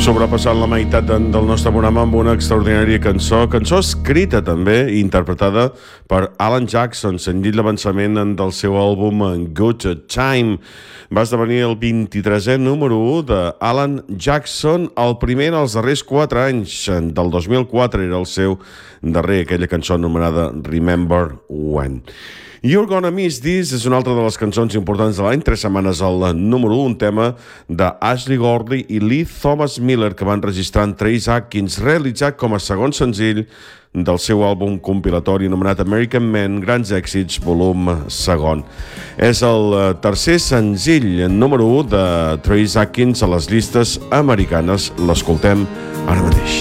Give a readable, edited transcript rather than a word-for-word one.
Sobrepassant la meitat del nostre programa amb una extraordinària cançó escrita també i interpretada per Alan Jackson, senzill d'avançament del seu àlbum Good Time. Va esdevenir el 23è número 1 d'Alan Jackson, el primer en els darrers 4 anys. Del 2004 era el seu darrer, aquella cançó anomenada Remember When. You're Gonna Miss This és una altra de les cançons importants de l'any, 3 setmanes al número 1, un tema d'Ashley Gorley i Lee Thomas Miller que van registrar en Trace Atkins, realitzat com a segon senzill del seu àlbum compilatori anomenat American Men, Grans Èxits, volum segon. És el tercer senzill número 1 de Trace Atkins a les llistes americanes. L'escoltem ara mateix.